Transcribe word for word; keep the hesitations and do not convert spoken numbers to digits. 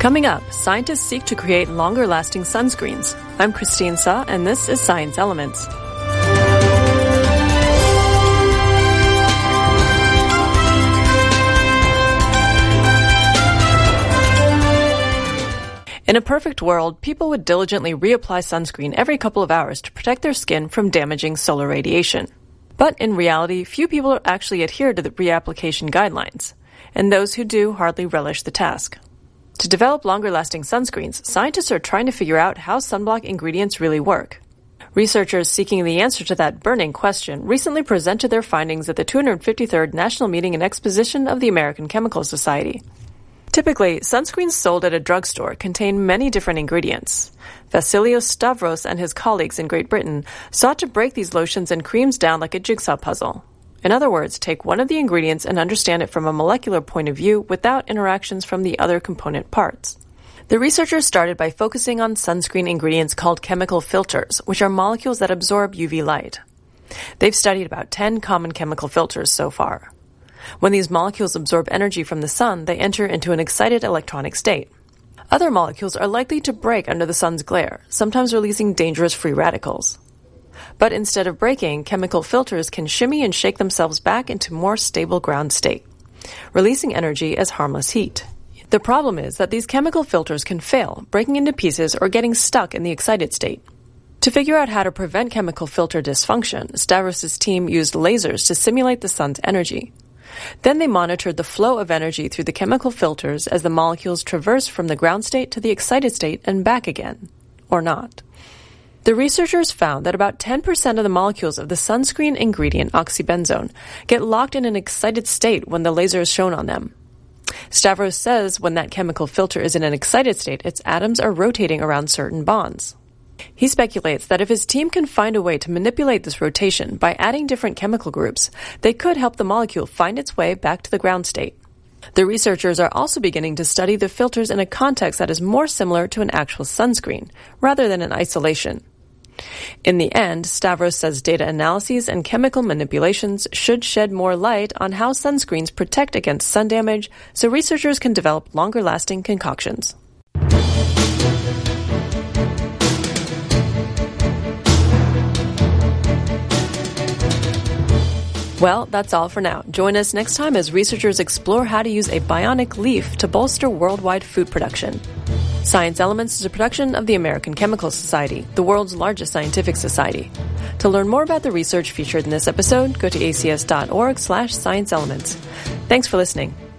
Coming up, scientists seek to create longer-lasting sunscreens. I'm Christine Suh, and this is Science Elements. In a perfect world, people would diligently reapply sunscreen every couple of hours to protect their skin from damaging solar radiation. But in reality, few people actually adhere to the reapplication guidelines, and those who do hardly relish the task. To develop longer-lasting sunscreens, scientists are trying to figure out how sunblock ingredients really work. Researchers seeking the answer to that burning question recently presented their findings at the two hundred fifty-third National Meeting and Exposition of the American Chemical Society. Typically, sunscreens sold at a drugstore contain many different ingredients. Vasilios Stavros and his colleagues in Great Britain sought to break these lotions and creams down like a jigsaw puzzle. In other words, take one of the ingredients and understand it from a molecular point of view without interactions from the other component parts. The researchers started by focusing on sunscreen ingredients called chemical filters, which are molecules that absorb U V light. They've studied about ten common chemical filters so far. When these molecules absorb energy from the sun, they enter into an excited electronic state. Other molecules are likely to break under the sun's glare, sometimes releasing dangerous free radicals. But instead of breaking, chemical filters can shimmy and shake themselves back into more stable ground state, releasing energy as harmless heat. The problem is that these chemical filters can fail, breaking into pieces or getting stuck in the excited state. To figure out how to prevent chemical filter dysfunction, Stavros' team used lasers to simulate the sun's energy. Then they monitored the flow of energy through the chemical filters as the molecules traverse from the ground state to the excited state and back again. Or not. The researchers found that about ten percent of the molecules of the sunscreen ingredient oxybenzone get locked in an excited state when the laser is shown on them. Stavros says when that chemical filter is in an excited state, its atoms are rotating around certain bonds. He speculates that if his team can find a way to manipulate this rotation by adding different chemical groups, they could help the molecule find its way back to the ground state. The researchers are also beginning to study the filters in a context that is more similar to an actual sunscreen, rather than in isolation. In the end, Stavros says data analyses and chemical manipulations should shed more light on how sunscreens protect against sun damage so researchers can develop longer-lasting concoctions. Well, that's all for now. Join us next time as researchers explore how to use a bionic leaf to bolster worldwide food production. Science Elements is a production of the American Chemical Society, the world's largest scientific society. To learn more about the research featured in this episode, go to a c s dot org slash science elements. Thanks for listening.